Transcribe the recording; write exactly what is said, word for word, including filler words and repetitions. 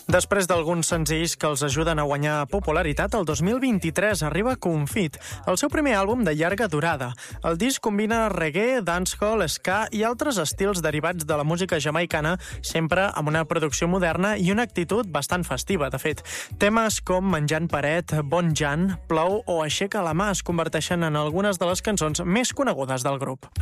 Després d'alguns senzills que els ajuden a guanyar popularitat, el dos mil vint-i-tres arriba Confit, el seu primer àlbum de llarga durada. El disc combina reggae, dancehall, ska i altres estils derivats de la música jamaicana, sempre amb una producció moderna i una actitud bastant festiva, de fet. Temes com Menjant paret, Bon Jan, Plou o Aixeca la mà es converteixen en algunes de les cançons més conegudes del grup.